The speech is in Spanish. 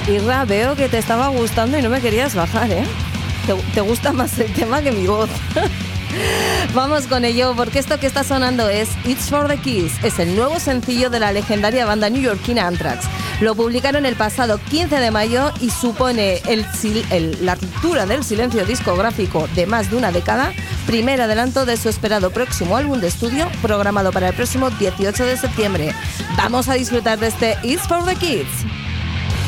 Irra, veo que te estaba gustando y no me querías bajar, ¿eh? Te gusta más el tema que mi voz. Vamos con ello, porque esto que está sonando es It's for the Kids. Es el nuevo sencillo de la legendaria banda neoyorquina Anthrax. Lo publicaron el pasado 15 de mayo y supone la ruptura del silencio discográfico de más de una década, primer adelanto de su esperado próximo álbum de estudio, programado para el próximo 18 de septiembre. Vamos a disfrutar de este It's for the Kids.